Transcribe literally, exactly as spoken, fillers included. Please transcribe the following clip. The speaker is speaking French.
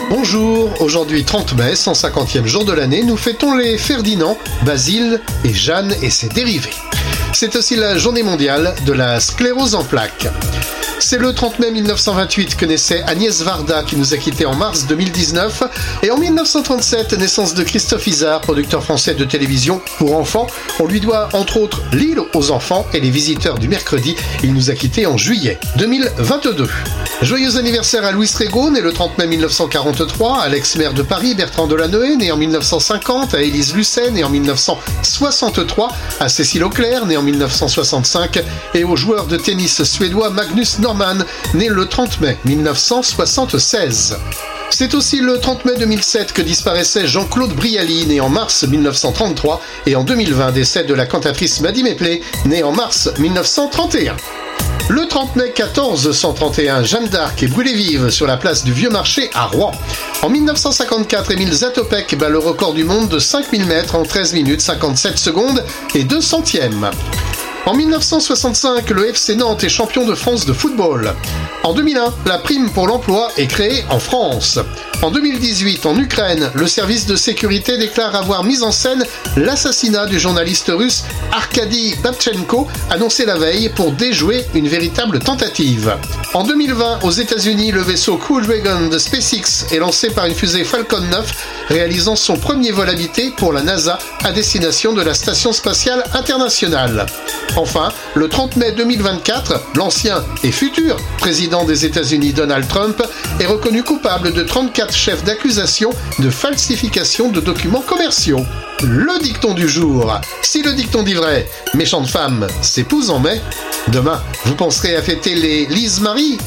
Bonjour, aujourd'hui trente mai, cent cinquantième jour de l'année, nous fêtons les Ferdinand, Basile et Jeanne et ses dérivés. C'est aussi la journée mondiale de la sclérose en plaques. C'est le trente mai mille neuf cent vingt-huit que naissait Agnès Varda qui nous a quittés en mars deux mille dix-neuf et en mille neuf cent trente-sept, naissance de Christophe Izard, producteur français de télévision pour enfants. On lui doit entre autres L'île aux enfants et Les visiteurs du mercredi. Il nous a quittés en juillet deux mille vingt-deux. Joyeux anniversaire à Louis Régaux, né le trente mai mille neuf cent quarante-trois, à l'ex-maire de Paris Bertrand Delanoë, né en mille neuf cent cinquante, à Élise Lucet, né en mille neuf cent soixante-trois, à Cécile Auclair, né en mille neuf cent soixante-cinq, et au joueur de tennis suédois Magnus Norman, né le trente mai mille neuf cent soixante-seize. C'est aussi le trente mai deux mille sept que disparaissait Jean-Claude Brialy, né en mars mille neuf cent trente-trois, et en deux mille vingt, décès de la cantatrice Maddy Méplé, née en mars mille neuf cent trente et un. Le trente mai quatorze cent trente et un, Jeanne d'Arc est brûlée vive sur la place du Vieux Marché à Rouen. En mille neuf cent cinquante-quatre, Émile Zatopek bat le record du monde de cinq mille mètres en treize minutes cinquante-sept secondes et deux centièmes. En mille neuf cent soixante-cinq, le F C Nantes est champion de France de football. En deux mille un, la prime pour l'emploi est créée en France. En deux mille dix-huit, en Ukraine, le service de sécurité déclare avoir mis en scène l'assassinat du journaliste russe Arkady Babchenko, annoncé la veille pour déjouer une véritable tentative. En deux mille vingt, aux États-Unis, le vaisseau Crew Dragon de SpaceX est lancé par une fusée Falcon neuf, réalisant son premier vol habité pour la NASA à destination de la Station spatiale internationale. Enfin, le trente mai deux mille vingt-quatre, l'ancien et futur président des États-Unis Donald Trump est reconnu coupable de trente-quatre chefs d'accusation de falsification de documents commerciaux. Le dicton du jour. Si le dicton dit vrai, méchante femme s'épouse en mai. Demain, vous penserez à fêter les Lise Marie